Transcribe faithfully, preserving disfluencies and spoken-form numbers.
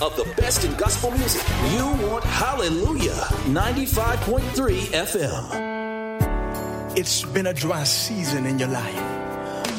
of the best in gospel music. You want Hallelujah. ninety-five point three F M. It's been a dry season in your life.